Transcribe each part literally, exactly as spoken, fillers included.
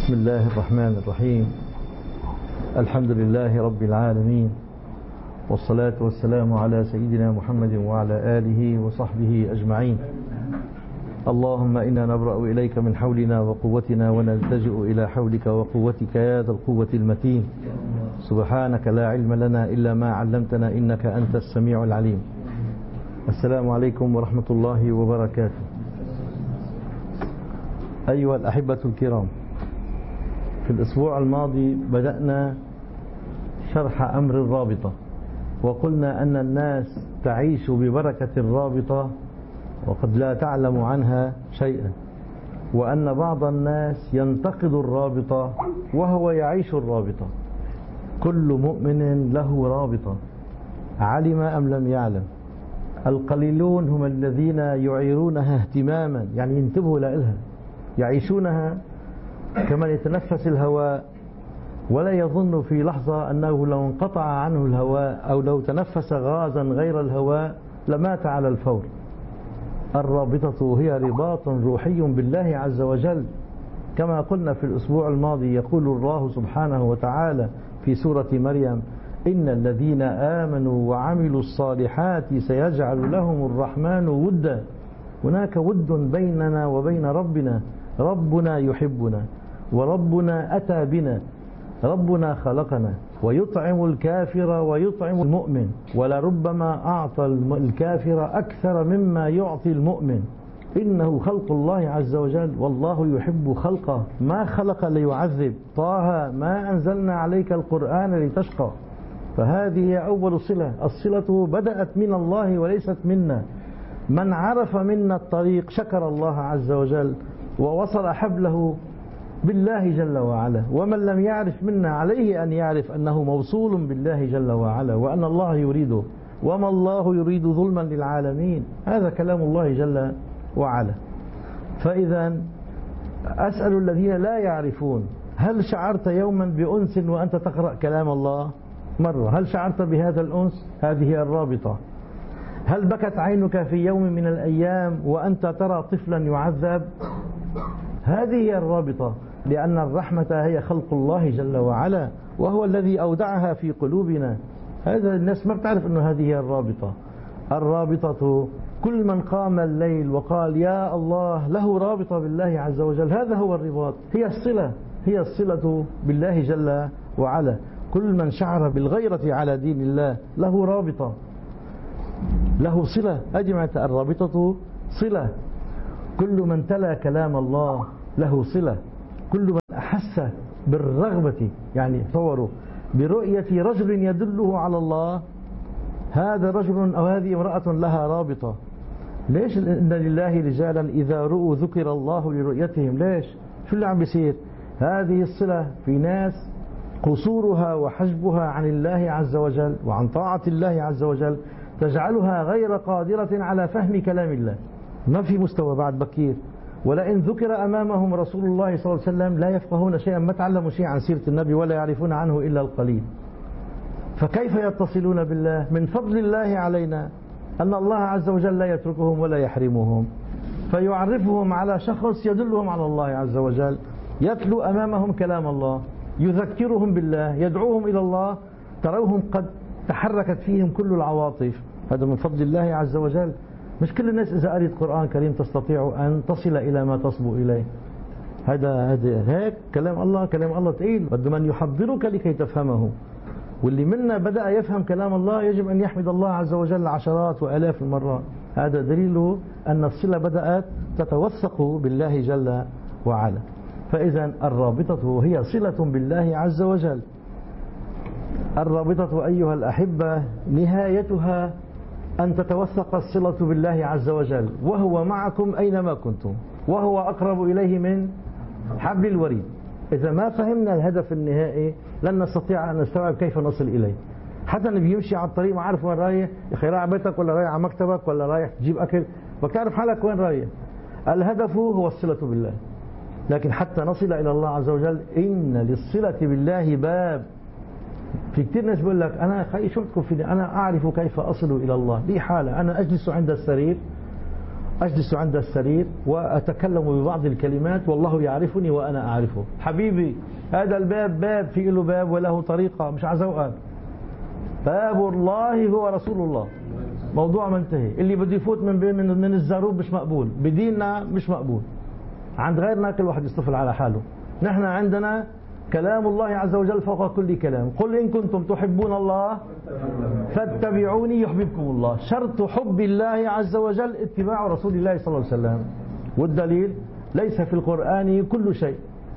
بسم الله الرحمن الرحيم. الحمد لله رب العالمين، والصلاة والسلام على سيدنا محمد وعلى آله وصحبه أجمعين. اللهم إنا نبرأ إليك من حولنا وقوتنا ونلتجئ إلى حولك وقوتك يا ذا القوة المتين. سبحانك لا علم لنا إلا ما علمتنا إنك أنت السميع العليم. السلام عليكم ورحمة الله وبركاته. أيها الأحبة الكرام، في الأسبوع الماضي بدأنا شرح أمر الرابطة، وقلنا أن الناس تعيش ببركة الرابطة وقد لا تعلم عنها شيئا، وأن بعض الناس ينتقد الرابطة وهو يعيش الرابطة. كل مؤمن له رابطة، علم أم لم يعلم. القليلون هم الذين يعيرونها اهتماما، يعني ينتبهوا لها، يعيشونها كمن يتنفس الهواء، ولا يظن في لحظة أنه لو انقطع عنه الهواء أو لو تنفس غازا غير الهواء لمات على الفور. الرابطة هي رباط روحي بالله عز وجل، كما قلنا في الأسبوع الماضي. يقول الله سبحانه وتعالى في سورة مريم: إن الذين آمنوا وعملوا الصالحات سيجعل لهم الرحمن ودا. هناك ود بيننا وبين ربنا، ربنا يحبنا وربنا أتى بنا، ربنا خلقنا ويطعم الكافر ويطعم المؤمن، ولربما أعطى الكافر أكثر مما يعطي المؤمن. إنه خلق الله عز وجل والله يحب خلقه، ما خلق ليعذب. طه ما أنزلنا عليك القرآن لتشقى. فهذه أول صلة. الصلة بدأت من الله وليست منا. من عرف منا الطريق شكر الله عز وجل ووصل حبله بالله جل وعلا، ومن لم يعرف منا عليه أن يعرف أنه موصول بالله جل وعلا، وأن الله يريده، وما الله يريد ظلما للعالمين. هذا كلام الله جل وعلا. فإذا أسأل الذين لا يعرفون: هل شعرت يوما بأنس وأنت تقرأ كلام الله؟ مرة. هل شعرت بهذا الأنس؟ هذه الرابطة. هل بكت عينك في يوم من الأيام وأنت ترى طفلا يعذب؟ هذه الرابطة، لأن الرحمة هي خلق الله جل وعلا، وهو الذي أودعها في قلوبنا. هذا الناس ما بتعرف أنه هذه الرابطة. الرابطة كل من قام الليل وقال يا الله له رابطة بالله عز وجل، هذا هو الرباط، هي الصلة، هي الصلة بالله جل وعلا. كل من شعر بالغيرة على دين الله له رابطة، له صلة. أجمعت الرابطة صلة. كل من تلا كلام الله له صلة. كل من أحس بالرغبة، يعني تصوروا برؤية رجل يدله على الله، هذا رجل أو هذه امرأة لها رابطة. ليش إن لله رجالا إذا رؤوا ذكر الله لرؤيتهم؟ ليش؟ شو اللي عم بيصير؟ هذه الصلة في ناس قصورها وحجبها عن الله عز وجل وعن طاعة الله عز وجل تجعلها غير قادرة على فهم كلام الله. ما في مستوى بعد بكير. ولئن ذكر أمامهم رسول الله صلى الله عليه وسلم لا يفقهون شيئا، ما تعلموا شيئا عن سيرة النبي ولا يعرفون عنه إلا القليل. فكيف يتصلون بالله؟ من فضل الله علينا أن الله عز وجل لا يتركهم ولا يحرمهم، فيعرفهم على شخص يدلهم على الله عز وجل، يتلو أمامهم كلام الله، يذكرهم بالله، يدعوهم إلى الله. تروهم قد تحركت فيهم كل العواطف. هذا من فضل الله عز وجل. مش كل الناس إذا قرأت قرآن كريم تستطيع أن تصل إلى ما تصبو إليه. هذا هذا هيك كلام الله، كلام الله ثقيل، بده من يحضرك لكي تفهمه. واللي منا بدأ يفهم كلام الله يجب أن يحمد الله عز وجل عشرات وآلاف المرات. هذا دليل أن الصلة بدأت تتوثق بالله جل وعلا. فإذا الرابطة هي صلة بالله عز وجل. الرابطة أيها الأحبة نهايتها أن تتوثق الصلة بالله عز وجل، وهو معكم أينما كنتم، وهو أقرب إليه من حبل الوريد. إذا ما فهمنا الهدف النهائي لن نستطيع أن نستوعب كيف نصل إليه. حتى اللي بيمشي على الطريق ما عارف وين رايح، يا أخي رايح بيتك ولا رايح على مكتبك ولا رايح تجيب أكل، بتعرف حالك وين رايح. الهدف هو الصلة بالله. لكن حتى نصل إلى الله عز وجل إن للصلة بالله باب. في كثير ناس بيقول لك أنا خي شو بدكم فيني، أنا أعرف كيف أصل إلى الله. دي حالة أنا أجلس عند السرير أجلس عند السرير وأتكلم ببعض الكلمات والله يعرفني وأنا أعرفه. حبيبي هذا الباب باب في له باب وله طريقة، مش عزوقك. باب الله هو رسول الله، موضوع منتهي. اللي بده يفوت من من من الزاروب مش مقبول، بديننا مش مقبول. عند غيرنا كل واحد يصطفل على حاله. نحن عندنا كلام الله عز وجل فوق كل كلام. قل إن كنتم تحبون الله فاتبعوني يحببكم الله. شرط حب الله عز وجل اتباع رسول الله صلى الله عليه وسلم. والدليل ليس في القرآن كل شيء،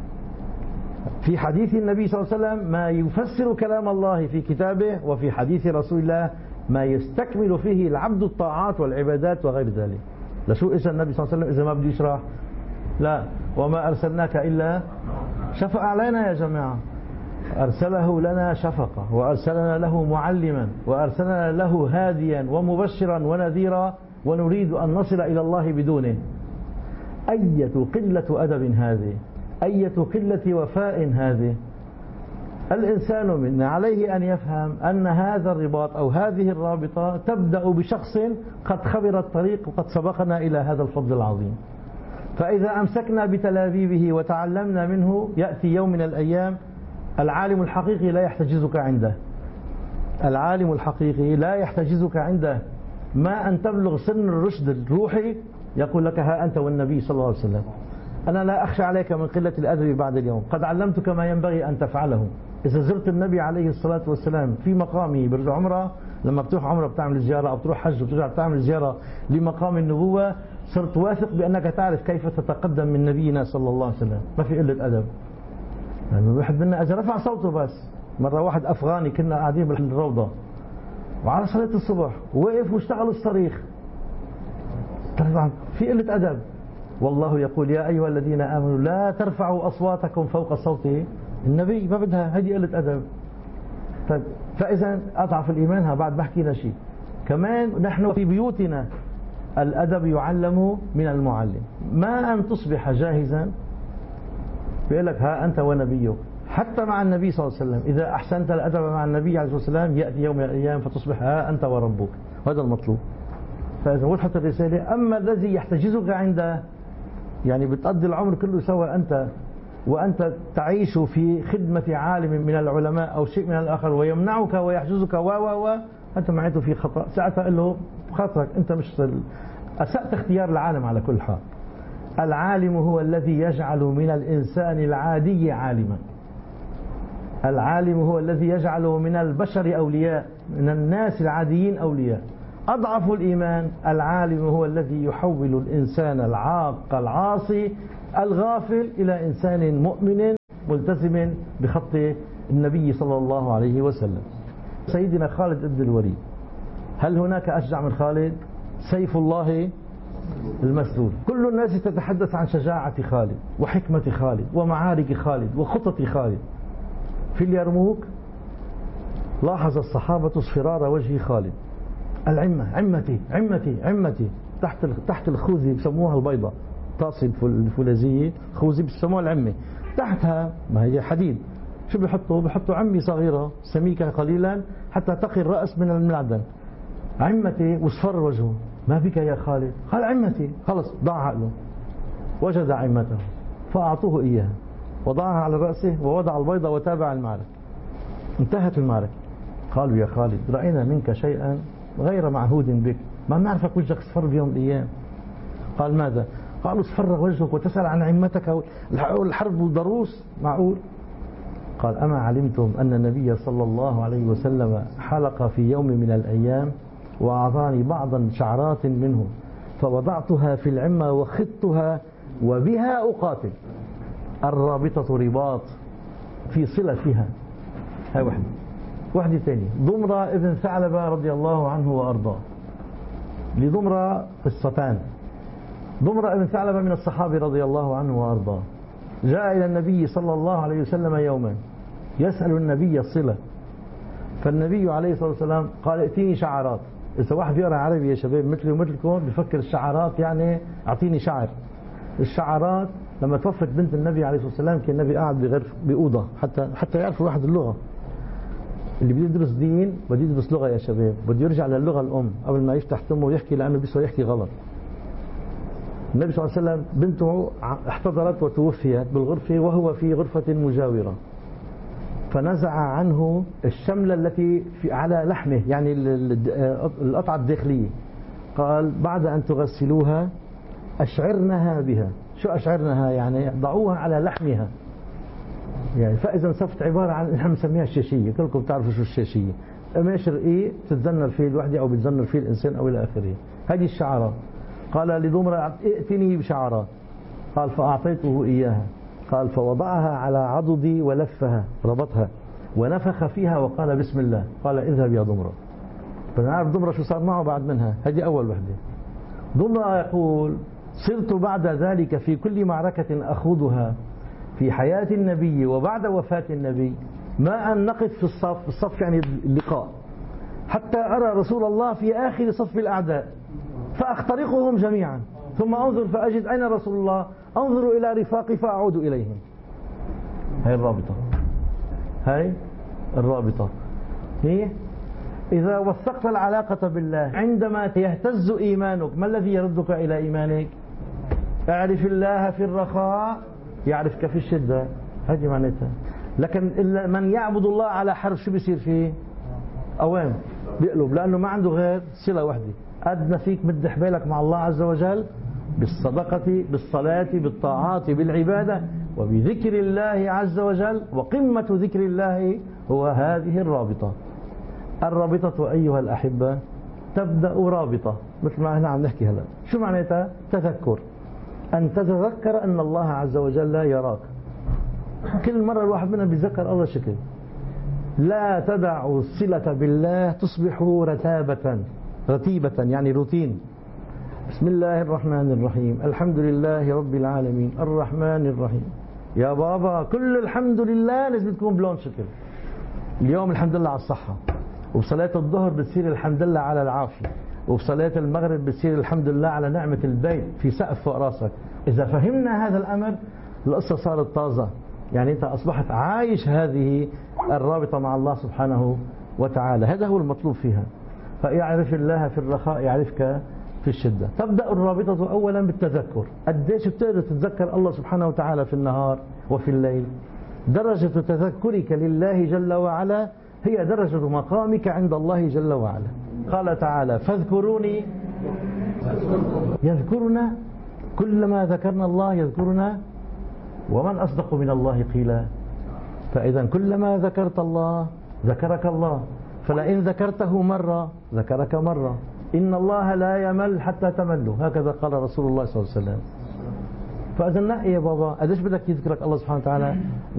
في حديث النبي صلى الله عليه وسلم ما يفسر كلام الله في كتابه، وفي حديث رسول الله ما يستكمل فيه العبد الطاعات والعبادات وغير ذلك. لشو إذا النبي صلى الله عليه وسلم إذا ما بده يشرح؟ لا، وما أرسلناك إلا شفقة علينا يا جماعة. أرسله لنا شفقة، وأرسلنا له معلما، وأرسلنا له هاديا ومبشرا ونذيرا، ونريد أن نصل إلى الله بدونه. أية قلة أدب هذه، أية قلة وفاء هذه. الإنسان منا عليه أن يفهم أن هذا الرباط أو هذه الرابطة تبدأ بشخص قد خبر الطريق وقد سبقنا إلى هذا الفضل العظيم. فإذا أمسكنا بتلابيبه وتعلمنا منه، يأتي يوم من الأيام العالم الحقيقي لا يحتجزك عنده. العالم الحقيقي لا يحتجزك عنده، ما أن تبلغ سن الرشد الروحي يقول لك ها أنت والنبي صلى الله عليه وسلم، أنا لا أخشى عليك من قلة الأدب بعد اليوم، قد علمتك ما ينبغي أن تفعله. إذا زرت النبي عليه الصلاة والسلام في مقامه برجع عمره، لما بتروح عمره بتعمل زيارة، أو بتروح حج وبترجع بتعمل زيارة لمقام النبوة، صرت واثق بأنك تعرف كيف تتقدم من نبينا صلى الله عليه وسلم. ما في قلة أدب. يعني واحد منا إذا رفع صوته بس، مرة واحد أفغاني كنا قاعدين بالروضة وعلى صلاة الصبح وقف واشتغل الصريخ، طبعا في قلة أدب. والله يقول يا أيها الذين آمنوا لا ترفعوا أصواتكم فوق صوت النبي. ما بدها، هذه قلة أدب. طيب فإذا أضعف الإيمان ها بعد ما حكينا شيء كمان. نحن في بيوتنا الأدب يعلم من المعلم. ما أن تصبح جاهزا بيقول لك ها أنت ونبيك. حتى مع النبي صلى الله عليه وسلم إذا أحسنت الأدب مع النبي عليه الصلاة والسلام يأتي يوم من الأيام فتصبح ها أنت وربك. هذا المطلوب. فإذا وضحت الرسالة. أما الذي يحتجزك عنده، يعني بتقضي العمر كله سوا أنت وأنت تعيش في خدمة عالم من العلماء أو شيء من الآخر، ويمنعك ويحجزك و و و أنت معيته في خطأ. ساعتها قل له بخاطرك أنت مش أسأت اختيار العالم. على كل حال العالم هو الذي يجعل من الإنسان العادي عالما. العالم هو الذي يجعل من البشر أولياء، من الناس العاديين أولياء. أضعف الإيمان العالم هو الذي يحول الإنسان العاق العاصي الغافل إلى إنسان مؤمن ملتزم بخط النبي صلى الله عليه وسلم. سيدنا خالد بن الوليد، هل هناك أشجع من خالد؟ سيف الله المسلول. كل الناس تتحدث عن شجاعة خالد وحكمة خالد ومعارك خالد وخطط خالد. في اليرموك لاحظ الصحابة اصفرار وجه خالد. العمة، عمتي عمتي عمتي، تحت تحت الخوذة بسموها البيضة، طاسة الفولاذية خوذة بسموها العمة، تحتها ما هي حديد. شو بيحطوا؟ بيحطوا عمة صغيرة سميكة قليلا حتى تقي الرأس من المعدن. عمتي، واصفر وجهه. ما بك يا خالد؟ قال عمتي. خلص ضاع عقله، وجد عمته فأعطوه إياها وضعها على رأسه ووضع البيضة وتابع المعركة. انتهت المعركة. قالوا يا خالد رأينا منك شيئا غير معهود بك، ما بنعرفك وجهك اصفر بيوم من الأيام. قال ماذا؟ قالوا اصفر وجهك وتسأل عن عمتك والحرب والضروس، معقول؟ قال أما علمتم أن النبي صلى الله عليه وسلم حلق في يوم من الأيام وأعطاني بعضا شعرات منه فوضعتها في العمة وخضتها وبها أقاتل. الرابطة رباط في صلة فيها. هاي واحدة. واحدة ثانية، ضمرة ابن ثعلبة رضي الله عنه وأرضاه. لضمرة قصتان. ضمرة ابن ثعلبة من الصحابة رضي الله عنه وأرضاه، جاء إلى النبي صلى الله عليه وسلم يوما يسأل النبي الصلة، فالنبي عليه الصلاة والسلام قال ائتيني شعرات. إذا واحد يقرأ عربي يا شباب مثلي ومثلكم بفكر الشعرات يعني أعطيني شعر. الشعرات لما توفت بنت النبي عليه الصلاة والسلام كان النبي قاعد بغرف بأوضة حتى حتى يعرف الواحد اللغة. اللي بده يدرس دين بده يدرس لغة يا شباب، بده يرجع للغة الأم قبل ما يفتح تمه ويحكي، لأنه بيسوى يحكي غلط. النبي صلى الله عليه وسلم بنته احتضرت وتوفيت بالغرفة وهو في غرفة مجاورة، فنزع عنه الشملة التي في على لحمه، يعني القطعة الداخلية. قال بعد أن تغسلوها أشعرنها بها. شو أشعرنها؟ يعني ضعوها على لحمها. يعني فإذا صفت عبارة عن نحن نسميها الشاشية، كلكم بتعرفوا شو الشاشية، قماش رقيق تتزنر فيه الوحدة أو بتزنر فيه الإنسان أو إلى آخره. هذه الشعرات. قال لضمرة ائتني بشعرات، قال فأعطيته إياها. قال فوضعها على عضدي ولفها، ربطها ونفخ فيها وقال بسم الله. قال اذهب يا ضمرة. فنعرف ضمرة شو صار معه بعد منها. هذه أول وحدة. ضمرة يقول صرت بعد ذلك في كل معركة أخوضها في حياة النبي وبعد وفاة النبي ما أن نقف في الصف، الصف يعني اللقاء، حتى أرى رسول الله في آخر صف الأعداء فأخترقهم جميعا، ثم أنظر فأجد أين رسول الله، أنظر إلى رفاقي فأعود إليهم. هاي الرابطة، هاي الرابطة هي إذا وثقت العلاقة بالله عندما يهتز إيمانك. ما الذي يردك إلى إيمانك؟ اعرف الله في الرخاء يعرفك في الشدة. هذه معناتها. لكن إلا من يعبد الله على حرف شو بيصير فيه؟ أوام بيقلب، لأنه ما عنده غير صلة واحدة. قد ما فيك مد حبالك مع الله عز وجل بالصدقة بالصلاة بالطاعات بالعبادة وبذكر الله عز وجل، وقمة ذكر الله هو هذه الرابطة. الرابطة أيها الأحبة تبدأ رابطة مثل ما احنا عم نحكي هلا. شو معناتها؟ تذكر، أن تتذكر أن الله عز وجل يراك. كل مرة الواحد منا بيتذكر الله شكل. لا تدع الصلة بالله تصبح رتابة، رتيبة يعني روتين. بسم الله الرحمن الرحيم، الحمد لله رب العالمين الرحمن الرحيم. يا بابا كل الحمد لله لازم تكون بلون شكل. اليوم الحمد لله على الصحة، وبصلاة الظهر بتصير الحمد لله على العافية، وبصلاة المغرب بتصير الحمد لله على نعمة البيت في سقف فوق راسك. إذا فهمنا هذا الأمر القصة صارت طازة، يعني أنت أصبحت عايش هذه الرابطة مع الله سبحانه وتعالى. هذا هو المطلوب فيها. فيعرف الله في الرخاء يعرفك في الشدة. تبدأ الرابطة أولا بالتذكر. قديش بتقدر تتذكر الله سبحانه وتعالى في النهار وفي الليل؟ درجة تذكرك لله جل وعلا هي درجة مقامك عند الله جل وعلا. قال تعالى فاذكروني يذكرنا، كلما ذكرنا الله يذكرنا، ومن أصدق من الله قيلا. فإذا كلما ذكرت الله ذكرك الله، فلئن ذكرته مرة ذكرك مرة. إن الله لا يمل حتى تملوا، هكذا قال رسول الله صلى الله عليه وسلم. فإذا نقي يا بابا قديش بدك يذكرك الله سبحانه وتعالى